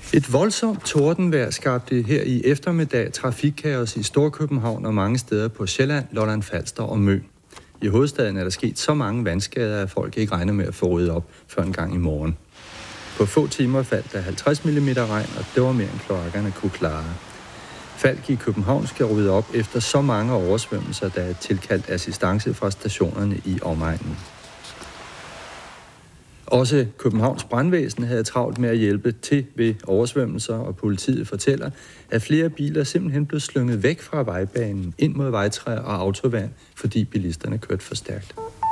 Et voldsomt tordenvejr skabte her i eftermiddag trafikkaos i Storkøbenhavn og mange steder på Sjælland, Lolland Falster og Møn. I hovedstaden er der sket så mange vandskader, at folk ikke regner med at få ryddet op før en gang i morgen. På få timer faldt der 50 mm regn, og det var mere end kloakkerne kunne klare. Falk i København skal rydde op efter så mange oversvømmelser, der er tilkaldt assistance fra stationerne i omegnen. Også Københavns brandvæsen havde travlt med at hjælpe til ved oversvømmelser, og politiet fortæller, at flere biler simpelthen blev slynget væk fra vejbanen ind mod vejtræer og autovand, fordi bilisterne kørte for stærkt.